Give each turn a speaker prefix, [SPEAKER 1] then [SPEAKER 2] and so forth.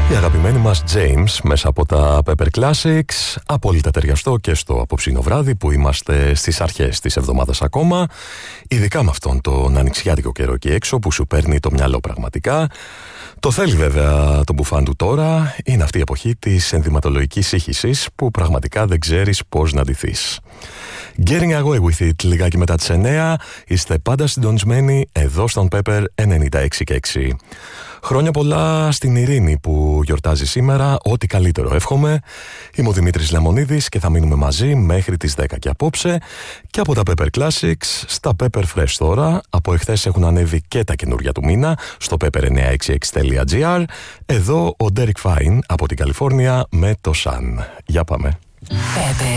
[SPEAKER 1] Η αγαπημένη μας James μέσα από τα Pepper Classics, απόλυτα ταιριαστό και στο απόψινο βράδυ που είμαστε στις αρχές της εβδομάδας ακόμα, ειδικά με αυτόν τον ανοιξιάτικο καιρό εκεί έξω που σου παίρνει το μυαλό πραγματικά. Το θέλει βέβαια το μπουφάν του τώρα, είναι αυτή η εποχή της ενδυματολογικής σύγχυσης που πραγματικά δεν ξέρεις πώς να ντυθείς. Getting away with it, λιγάκι μετά τις 9, είστε πάντα συντονισμένοι εδώ στον Pepper 96,6. Χρόνια πολλά στην Ειρήνη που γιορτάζει σήμερα, ό,τι καλύτερο εύχομαι. Είμαι ο Δημήτρης Λεμονίδης και θα μείνουμε μαζί μέχρι τις 10 και απόψε. Και από τα Pepper Classics στα Pepper Fresh τώρα, από εχθές έχουν ανέβει και τα καινούργια του μήνα στο pepper966.gr. Εδώ ο Derek Fine από την Καλιφόρνια με το Sun. Για πάμε.
[SPEAKER 2] Pepper.